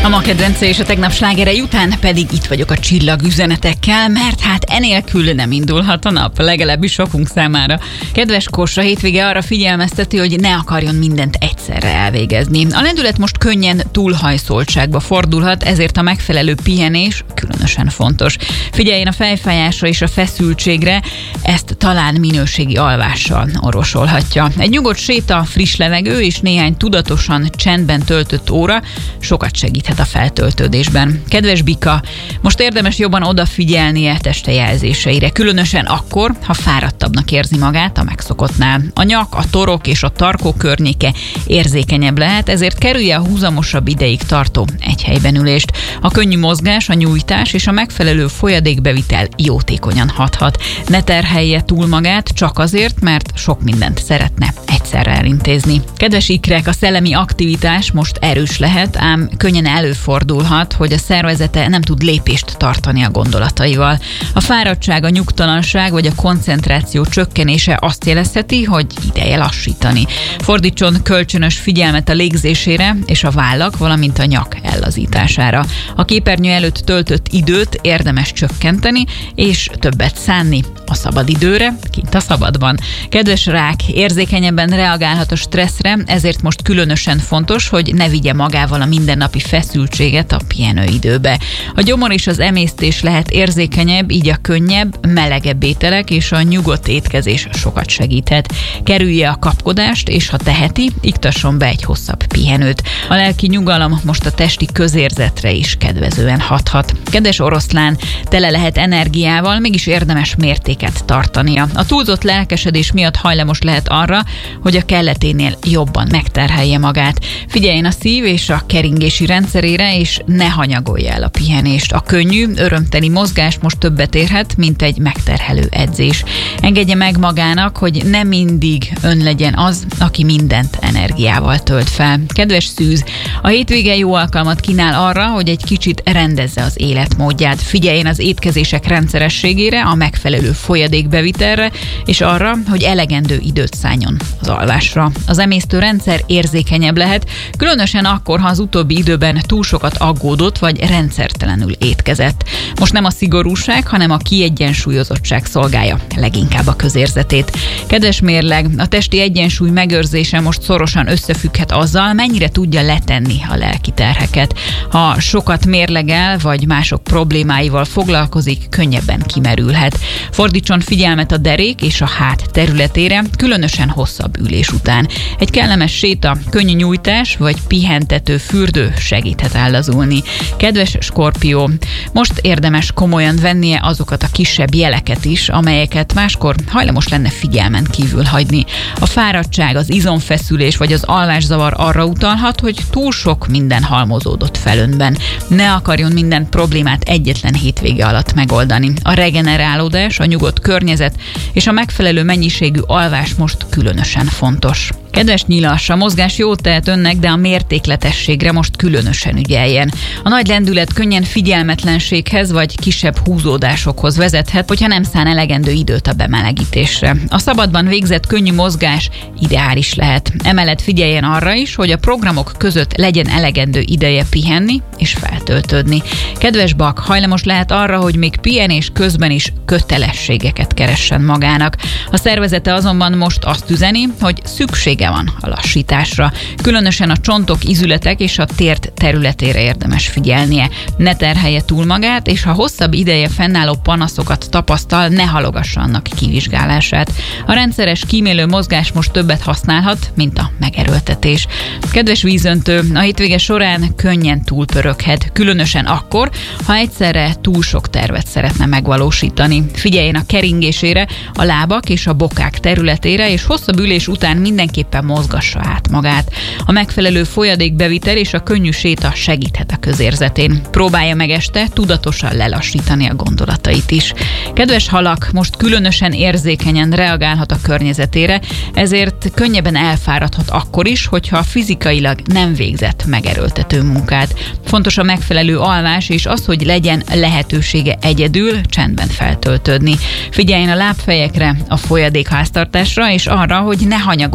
A ma kedvence és a tegnap slágerei után pedig itt vagyok a csillagüzenetekkel, mert hát enélkül nem indulhat a nap, legalábbis sokunk számára. Kedves Kósa, hétvége arra figyelmezteti, hogy ne akarjon mindent egyszerre elvégezni. A lendület most könnyen túlhajszoltságba fordulhat, ezért a megfelelő pihenés különösen fontos. Figyeljen a fejfájásra és a feszültségre, ezt talán minőségi alvással orvosolhatja. Egy nyugodt séta, friss levegő és néhány tudatosan csendben töltött óra sokat segíthet a feltöltődésben. Kedves Bika, most érdemes jobban odafigyelnie teste jelzéseire, különösen akkor, ha fáradtabbnak érzi magát a megszokottnál. A nyak, a torok és a tarkó környéke érzékenyebb lehet, ezért kerülje a húzamosabb ideig tartó egyhelyben ülést. A könnyű mozgás, a nyújtás és a megfelelő folyadékbevitel jótékonyan hathat. Ne terhelje túl magát csak azért, mert sok mindent szeretne egyszerre elintézni. Kedves ikrek, a szellemi aktivitás most erős lehet, ám könnyen előfordulhat, hogy a szervezete nem tud lépést tartani a gondolataival. A fáradtság, a nyugtalanság vagy a koncentráció csökkenése azt jelezheti, hogy ideje lassítani. Fordítson kölcsönös figyelmet a légzésére és a vállak, valamint a nyak ellazítására. A képernyő előtt töltött időt érdemes csökkenteni, és többet szánni a szabadidőre, kint a szabadban. Kedves Rák, érzékenyebben reagálhat a stresszre, ezért most különösen fontos, hogy ne vigye magával a mindennapi feszültséget a pihenőidőbe. A gyomor és az emésztés lehet érzékenyebb, így a könnyebb, melegebb ételek és a nyugodt étkezés sokat segíthet. Kerülje a kapkodást, és ha teheti, iktasson be egy hosszabb pihenőt. A lelki nyugalom most a testi közérzetre is kedvezően hathat. Kedves Oroszlán, tele lehet energiával, mégis érdemes mértéket tartania. A túlzott lelkesedés miatt hajlamos lehet arra, hogy a kelleténél jobban megterhelje magát. Figyeljen a szív és a keringési rendszerére, és ne hanyagolja el a pihenést. A könnyű, örömteli mozgás most többet érhet, mint egy megterhelő edzés. Engedje meg magának, hogy ne mindig ön legyen az, aki mindent energiával tölt fel. Kedves Szűz, a hétvége jó alkalmat kínál arra, hogy egy kicsit rendezze az életmódját. Figyeljen az étkezések rendszerességére, a megfelelő folyadékbevitelre, és arra, hogy elegendő időt szálljon az alvásra. Az emésztőrendszer érzékenyebb lehet, különösen akkor, ha az utóbbi időben túl sokat aggódott vagy rendszertelenül étkezett. Most nem a szigorúság, hanem a kiegyensúlyozottság szolgálja leginkább a közérzetét. Kedves Mérleg, a testi egyensúly megőrzése most szorosan összefügghet azzal, mennyire tudja letenni a lelki terheket. Ha sokat mérlegel, vagy mások problémáival foglalkozik, könnyebben kimerülhet. Fordítson figyelmet a derék és a hát területére, különösen hosszabb ülés után. Egy kellemes séta, könnyű nyújtás vagy pihentető fürdő segíthet ellazulni. Kedves Skorpió, most érdemes komolyan vennie azokat a kisebb jeleket is, amelyeket máskor hajlamos lenne figyelmen kívül hagyni. A fáradtság, az izomfeszülés vagy az alvászavar arra utalhat, hogy túl sok minden halmozódott fel önben. Ne akarjon minden problémát egyetlen hétvége alatt megoldani. A regenerálódás, a nyugodt környezet és a megfelelő mennyiségű alvás most különösen fontos. Kedves Nyilas, a mozgás jót tehet önnek, de a mértékletességre most különösen ügyeljen. A nagy lendület könnyen figyelmetlenséghez vagy kisebb húzódásokhoz vezethet, hogyha nem szán elegendő időt a bemelegítésre. A szabadban végzett könnyű mozgás ideális lehet. Emellett figyeljen arra is, hogy a programok között legyen elegendő ideje pihenni és feltöltődni. Kedves Bak, hajlamos lehet arra, hogy még pihenés közben is kötelességeket keressen magának. A szervezete azonban most azt üzeni, hogy szüksége van a lassításra. Különösen a csontok, izületek és a tért területére érdemes figyelnie. Ne terhelje túl magát, és ha hosszabb ideje fennálló panaszokat tapasztal, ne halogassa annak kivizsgálását. A rendszeres kímélő mozgás most többet használhat, mint a megerőltetés. Kedves vízöntő, a hétvége során könnyen túlpöröghet, különösen akkor, ha egyszerre túl sok tervet szeretne megvalósítani. Figyeljen a keringésére, a lábak és a bokák területére, és hosszabb ülés után mindenképpen mozgassa át magát. A megfelelő folyadékbevitel és a könnyű séta segíthet a közérzetén. Próbálja meg este tudatosan lelassítani a gondolatait is. Kedves halak, most különösen érzékenyen reagálhat a környezetére, ezért könnyebben elfáradhat akkor is, hogyha fizikailag nem végzett megerőltető munkát. Fontos a megfelelő alvás és az, hogy legyen lehetősége egyedül csendben feltöltődni. Figyeljen a lábfejekre, a folyadékháztartásra és arra, hogy ne hanyagolja el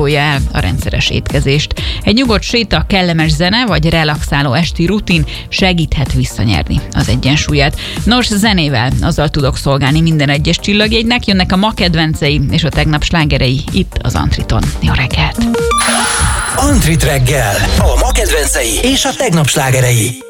a rendszeres étkezést. Egy nyugodt séta, kellemes zene vagy relaxáló esti rutin segíthet visszanyerni az egyensúlyát. Nos, zenével azzal tudok szolgálni minden egyes csillagjegynek, jönnek a ma kedvencei és a tegnap slágerei itt az Antriton. Jó reggelt! Antrit reggel, a ma kedvencei és a tegnap slágerei.